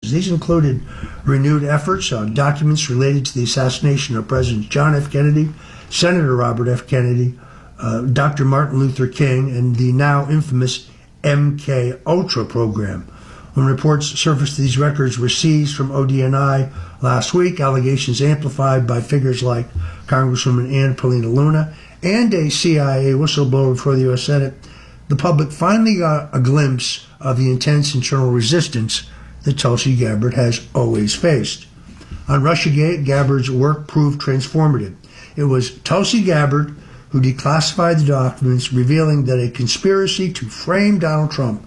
revelations. These included renewed efforts on documents related to the assassination of President John F. Kennedy, Senator Robert F. Kennedy, Dr. Martin Luther King, and the now infamous MK Ultra program. When reports surfaced, these records were seized from ODNI last week, allegations amplified by figures like Congresswoman Ann Paulina Luna and a CIA whistleblower before the U.S. Senate. The public finally got a glimpse of the intense internal resistance that Tulsi Gabbard has always faced. On Russiagate, Gabbard's work proved transformative. It was Tulsi Gabbard who declassified the documents revealing that a conspiracy to frame Donald Trump